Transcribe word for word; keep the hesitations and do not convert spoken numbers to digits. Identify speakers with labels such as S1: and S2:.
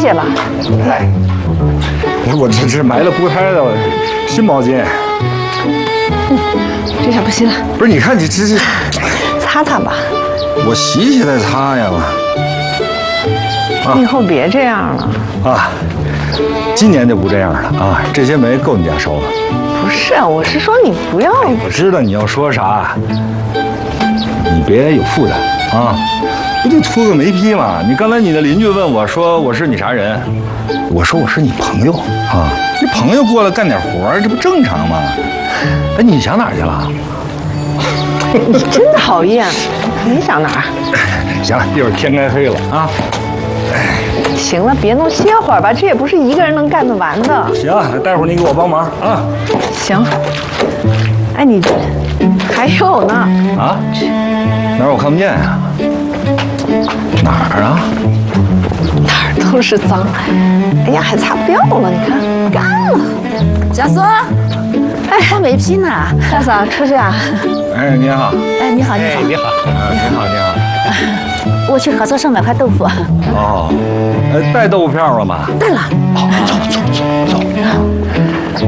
S1: 谢吧。
S2: 哎，我这这买了补胎的新毛巾。
S1: 嗯，这下不洗了。
S2: 不是，你看你这这，
S1: 擦擦吧。
S2: 我洗洗再擦呀。
S1: 你以后别这样了。
S2: 啊，今年就不这样了啊！这些煤够你家收了。
S1: 不是，我是说你不要。
S2: 我知道你要说啥，你别有负担啊。不就图个煤坯嘛？你刚才你的邻居问我说我是你啥人，我说我是你朋友啊。这朋友过来干点活，这不正常吗？哎，你想哪儿去了？
S1: 你真讨厌！你想哪儿？
S2: 行了，一会儿天该黑了啊。
S1: 行了，别弄，歇会儿吧，这也不是一个人能干得完的。
S2: 行，待会儿你给我帮忙啊。
S1: 行。哎，你还有呢？
S2: 啊？哪儿我看不见呀？哪儿啊？
S1: 哪儿都是脏。哎呀，还擦不掉了，你看，干了。
S3: 小苏，哎，换煤坯呢？
S1: 大嫂，出去啊？
S2: 哎，你好。
S3: 哎，你好，你好，
S2: 你好，你好，你好。
S3: 我去合作社买块豆腐。
S2: 哦，呃，带豆腐票了吗？
S3: 带了。
S2: 好，走走走走。